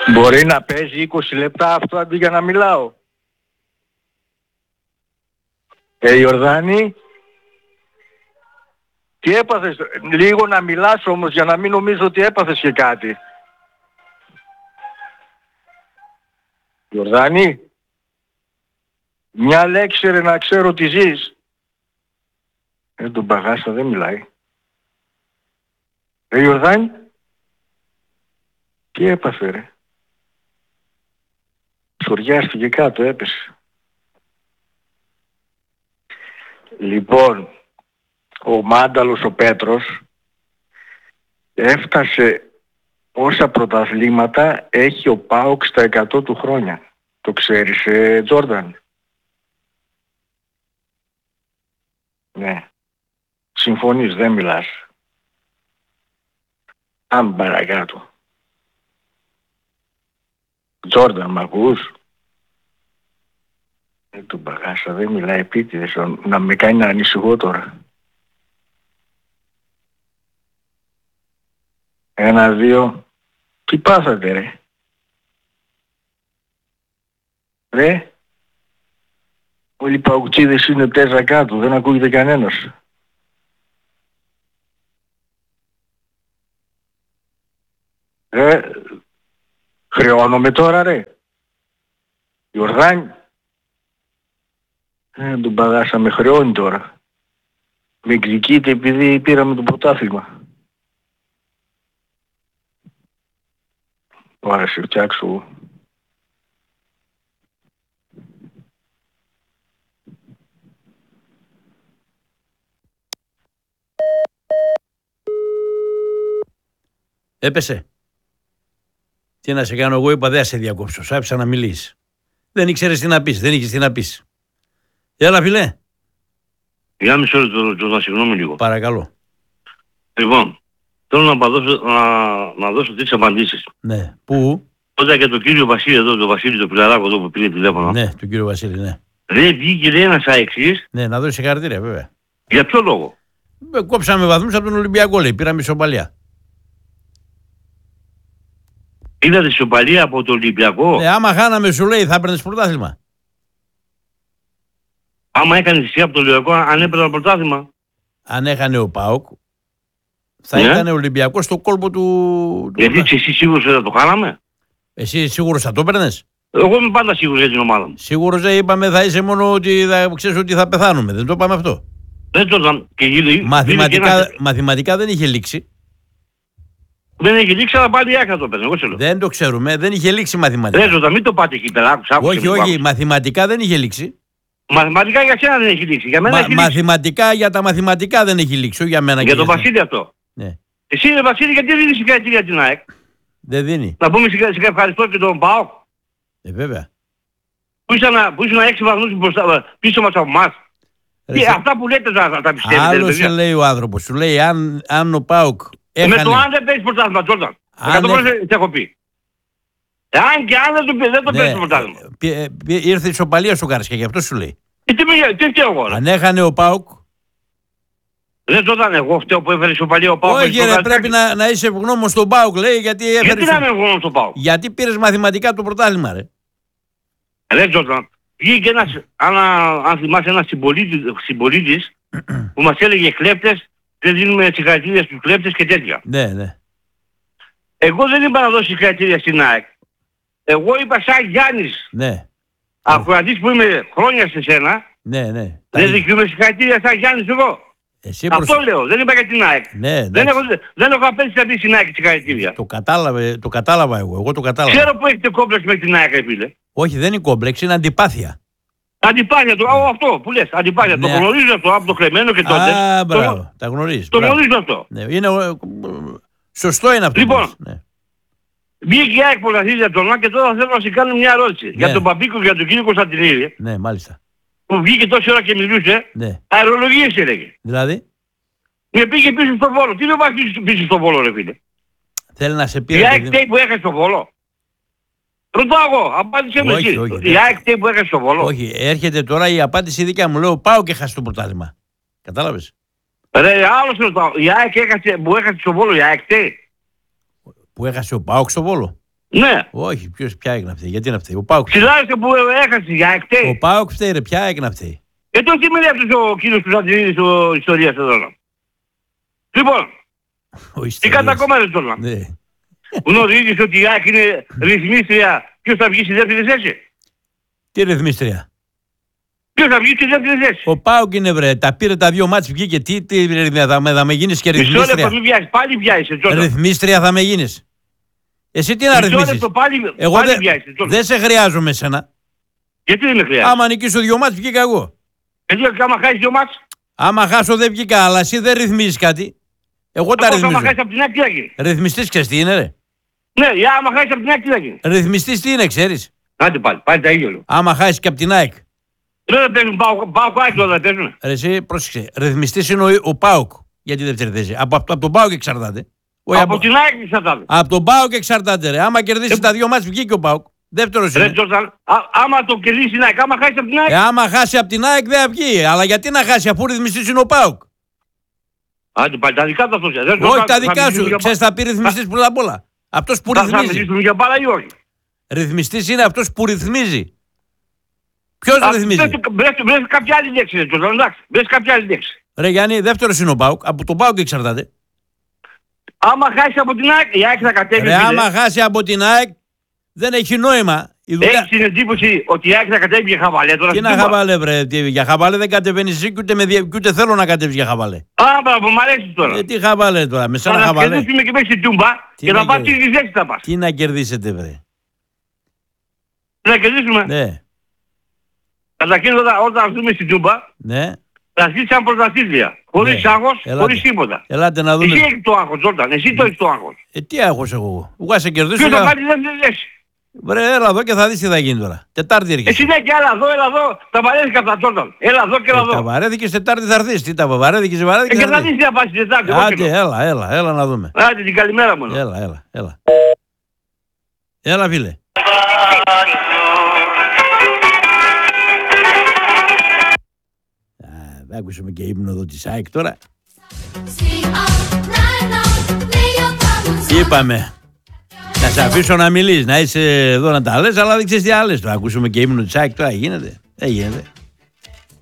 Μπορεί να παίζει 20 λεπτά αυτό αντί για να μιλάω. Ιορδάνη, τι έπαθες? Λίγο να μιλάς όμως για να μην νομίζω ότι έπαθες και κάτι. Ιορδάνη, μια λέξη ρε να ξέρω τι ζεις. Τον Παγάσα δεν μιλάει. Ιορδάνη, τι έπαθε ρε? Σοριάστηκε κάτω, έπεσε. Λοιπόν, ο Μάνταλος ο Πέτρος έφτασε όσα πρωταθλήματα έχει ο ΠΑΟΚ στα 100 του χρόνια. Το ξέρεις, Τζόρνταν? Ναι. Συμφωνείς, δεν μιλάς. Αν παρακάτω. Τζόρνταν, μ' ακούς? Τον Παγάσα δεν μιλάει επίτηδες, να με κάνει να ανησυχώ τώρα. 1, 2, τι πάθατε ρε? Ρε, όλοι οι παουκτσίδες είναι τέζα κάτω, δεν ακούγεται κανένας. Χρεώνομαι τώρα ρε. Ιορδάνη. Τον Παγάσα με χρεώνει τώρα. Με εκδικείται επειδή πήραμε το πρωτάθλημα. Ωραία, σε φτιάξω. Έπεσε. Τι να σε κάνω, εγώ είπα δεν σε διακόψω. Σ' άφησα να μιλήσεις. Δεν ήξερες τι να πεις, δεν είχες τι να πεις. Έλα φίλε. Για μισό λεπτό, συγγνώμη λίγο. Παρακαλώ. Λοιπόν, θέλω να δώσω τις απαντήσεις. Ναι, πού? Όταν και τον κύριο Βασίλη εδώ, τον Βασίλη τον Πιλαράκο εδώ που πήρε τηλέφωνο. Ναι, τον κύριο Βασίλη, ναι. Δεν βγήκε λέει ένας αεξής. Ναι, να δώσει συγχαρητήρια βέβαια. Για ποιο λόγο? Κόψαμε βαθμούς από τον Ολυμπιακό, λέει. Πήραμε ισοπαλία. Είδατε ισοπαλία από τον Ολυμπιακό? Ναι, άμα χάναμε σου λέει θα έπαιρνες πρωτάθλημα. Άμα έκανε θυσία από τον Ολυμπιακό, αν έπαιρνε το πρωτάθλημα. Αν έχανε ο ΠΑΟΚ, θα Ναι. ήταν ο Ολυμπιακός στο κόλπο του... Γιατί εσύ σίγουρος δεν το χάναμε? Εσύ σίγουρος θα το έπαιρνες? Εγώ είμαι πάντα σίγουρος για την ομάδα μου. Σίγουρος δεν είπαμε θα είσαι μόνο ότι θα ξέρεις ότι θα πεθάνουμε. Δεν το είπαμε αυτό. Δεν το ήταν. Μαθηματικά δεν είχε λήξει. Δεν έχει λήξει, αλλά πάλι άκρα το παίρνει. Εγώ σε λέω. Δεν το ξέρουμε. Δεν είχε λήξει μαθηματικά. Δεν το μην το πάτε εκεί πέρα. Όχι. Μαθηματικά δεν είχε λήξει. Μαθηματικά για σένα δεν έχει λήξει. Για μένα έχει λήξει. Μαθηματικά για τα μαθηματικά δεν έχει λήξει. Όχι για μένα. Για τον Βασίλη αυτό. Ναι. Εσύ είναι Βασίλη, γιατί δεν δίνει συγχαρητήρια την ΑΕΚ? Δεν δίνει. Να πούμε ευχαριστώ και τον ΠΑΟΚ. Βέβαια. Που ήσουν 6 βαθμούς πίσω μας από εμάς. Αυτά που λέτε θα τα πιστεύετε. Άλλο σε λέει ο άνθρωπος. Σου λέει αν ο ΠΑΟΚ έχανε... Με το αν δεν παίζει πρωτάθλημα, Τζόρνταν. Σε έχω πει. Αν και αν δεν το παίζει πρωτάθλημα. Ήρθε η ισοπαλία στο Καρσιά, γι' αυτό σου λέει. Τι φταίω εγώ? Αν έχανε ο ΠΑΟΚ... Δεν το ήταν εγώ φταίω που έφερε ισοπαλία ο ΠΑΟΚ. Όχι ρε, πρέπει να είσαι ευγνώμων στον ΠΑΟΚ, λέει, γιατί έφερε... Γιατί να είμαι ευγνώμων στον ΠΑΟΚ? Γιατί πήρες μαθηματικά το πρωτάθλημα, ρε. Ρε Τζόρνταν, βγήκε ένας, αν θυμάσαι, ένας συμπολίτης που μας έλεγε κλέπτες, δεν δίνουμε συγχαρητήρια στους κλέπτες και τέτοια. Ναι. Εγώ δεν είπα να δώσω συγχαρητήρια στην ΑΕΚ. Εγώ είπα σαν Γιάννης. Ναι. Ακροατής που είμαι χρόνια σε σένα. Ναι. Δεν δικαιούμαι συγχαρητήρια σαν Γιάννης εγώ. Αυτό λέω, δεν είπα για την ΑΕΚ. Ναι, δεν έχω απέτηση να πει στην ΑΕΚ συγχαρητήρια. Το κατάλαβα εγώ το κατάλαβα. Ξέρω που έχετε κόμπλεξ με την ΑΕΚ, φίλε. Όχι, δεν είναι κόμπλεξ, είναι αντιπάθεια. Αντιπάθεια, αυτό που λες, αντιπάθεια. Ναι. Το γνωρίζω αυτό από το κλεμμένο και τότε. Μπράβο, τα γνωρίζεις. Το γνωρίζω αυτό. Ναι, σωστό είναι αυτό. Λοιπόν, βγήκε η ΑΕΚ πρωταθλήτρια τον και τώρα θέλω να σε κάνω μια ερώτηση. Ναι. Για τον Παπίκο και για τον κύριο Κωνσταντινίδη. Ναι, μάλιστα. Που βγήκε τόση ώρα και μιλούσε, ναι. Αερολογίες έλεγε. Δηλαδή. Με πήγε πίσω στο Βόλο. Τι με βάζει πίσω στο Βόλο, ρε φίλε? Θέλει να σε πει. Η ΑΕΚ που έχασε στο Βόλο. Ρωτάω εγώ, απάντησε με εσύ. Η ΑΕΚ που έχασε στο Βόλο. Όχι, έρχεται τώρα η απάντηση δικά μου. Λέω πάω και χάσει το πρωτάθλημα. Κατάλαβες. Ρε, άλλος ρωτάω. Η ΑΕΚ που έχασε στο Βόλο, η ΑΕΚ που έχασε ο ΠΑΟΚ στο Βόλο. Ναι. Όχι, ποια έγινε αυτή, γιατί είναι αυτή. Ο Πάουκ. Ξυλάρισε που έχασε για εκτέ. Ο Πάουκ φταίει, ρε, ποια έγινε αυτή. Τότε τι μιλάει αυτός ο κύριος του Σαντινίδης ο ιστορίας εδώ. Λοιπόν, τι κατά ακόμα ρε τώρα. Ναι. Γνωρίζεις ότι η ΑΕΚ είναι ρυθμίστρια, ποιος θα βγει στη δεύτερη θέση. Τι ρυθμίστρια. Ποιος θα βγει στη δεύτερη θέση. Ο Πάουκ είναι, βρε, τα πήρε τα 2 μάτς, βγήκε. Τι θα με γίνεις και Μισό λεπτό, ρυθμίστρια. μην βιάζεις, πάλι βιάζεσαι τώρα. Ρυθμίστρια θα με γίνεις. Εσύ τι να Μισό ρυθμίσεις. λεπτό, πάλι βιάζεσαι τώρα. Δεν σε χρειάζομαι εσένα. Γιατί δεν με χρειάζεται. Άμα νικήσω 2 μάτς βγήκα εγώ. Γιατί άμα χάσεις 2 μάτς. Άμα χάσω δεν βγήκα, αλλά εσύ δεν ρυθμίζεις κάτι. Εγώ τα Άμα ρυθμίζω. χάσεις από την ΑΕΚ τι θα γίνει. Ρυθμιστής ξέρεις τι είναι, ρε. Ναι, άμα χάσεις από την ΑΕΚ τι θα γίνει. Ρυθμιστής τι είναι, ξέρεις. Άντε πάλι τα ίδια λέω. Άμα χάσεις και από την ΑΕΚ. Δεν παίζουν ΠΑΟΚ ΑΕΚ τώρα, δεν παίζουν. Ρε εσύ, πρόσεξε. Ρυθμιστής είναι ο ΠΑΟΚ για τη δεύτερη θέση. Από τον ΠΑΟΚ εξαρτάται. Όχι, Από την ΑΕΚ εξαρτάται. από τον ΠΑΟΚ εξαρτάται, ρε. Άμα κερδίσει τα 2 μάτς βγήκε ο ΠΑΟΚ. Δεύτερος Ρε είναι. Τζόρταν, άμα το κερδίσει την ΑΕΚ, άμα χάσει από την ΑΕΚ. Άμα χάσει από την ΑΕΚ δεν βγει. Αλλά γιατί να χάσει αφού ρυθμιστής είναι ο ΠΑΟΚ. Άντε πάλι τα δικά του αυτός. Όχι τα δικά σου. Ξέρεις θα πει ρυθμιστής πολλά απ' όλα. Αυτός που Θα ρυθμίζει. μιλήσουμε για μπάλα ή όχι. Ρυθμιστής είναι αυτός που ρυθμίζει. Ποιος ρυθμίζει. Βρες κάποια άλλη λέξη, ρε Τζόρταν, εντάξει. Βρες κάποια άλλη λέξη. Ρε Γιάννη, δεύτερος είναι ο ΠΑΟΚ. Από τον ΠΑΟΚ εξαρτάται. Άμα χάσει από την ΑΕΚ, η ΑΕΚ θα κατέβει. Ρε άμα χάσει από την ΑΕΚ δεν έχει νόημα. Η δουλειά... Έχεις την εντύπωση ότι η ΑΕΚ θα κατέβει για χαβαλέ τώρα. Τι να χαβαλέ, βρε. Για χαβαλέ δεν κατεβαίνεις εσύ και ούτε θέλω να κατέβεις για χαβαλέ. Α, μπράβο, μ' αρέσει τώρα. Τι χαβαλέ τώρα, με σαν Θα χαβαλέ. κερδίσουμε και μέσα στην Τούμπα και θα πας στη θέση θα πας. Τι να κερδίσετε, βρε. Να κερδίσουμε. Ναι. Καταρχήν όταν έρθουμε στην Τούμπα, Ναι. θα αρχίσει σαν πρωταθλήτρια. Χωρίς Ναι. άγχος, Ελάτε. χωρίς τίποτα. Ελάτε να δούμε. Εσύ έχεις το άγχος, Τζόρταν. Εσύ το έχεις το άγχος. Τι άγχος εγώ. Εγώ σε κερδίσω. Ποιος θα πάρει δεν θέση. Βρε, έλα εδώ και θα δεις τι θα γίνει τώρα. Τετάρτη έρχεσαι. Εσύ ναι και έλα εδώ, τα βαρέθηκα από τα Τζόρταν. Έλα εδώ και έλα Τα εδώ. βαρέθηκες Τετάρτη θα έρθεις. Τι τα βαρέθηκες, Και βαρέθηκες. θα δεις τι θα πας την Τετάρτη. Άντε, έλα να δούμε. Άντε την καλημέρα μου. Έλα. Έλα, φίλε. Θα ακούσουμε και ύμνο εδώ της ΑΕΚ τώρα. Είπαμε. Να σε αφήσω να μιλείς, να είσαι εδώ να τα λες, αλλά δεν ξέρεις τι άλλες. Θα ακούσουμε και ύμνο της ΑΕΚ τώρα. Γίνεται. Δεν γίνεται.